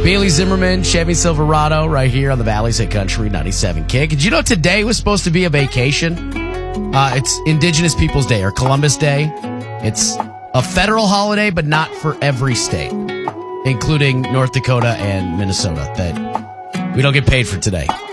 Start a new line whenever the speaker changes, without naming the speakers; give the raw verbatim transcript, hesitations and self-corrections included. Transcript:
Bailey Zimmerman, Chevy Silverado, right here on the Valley's Hit Country ninety-seven Kick. Did you know today was supposed to be a vacation? Uh, it's Indigenous Peoples Day or Columbus Day. It's a federal holiday, but not for every state, including North Dakota and Minnesota, that we don't get paid for today.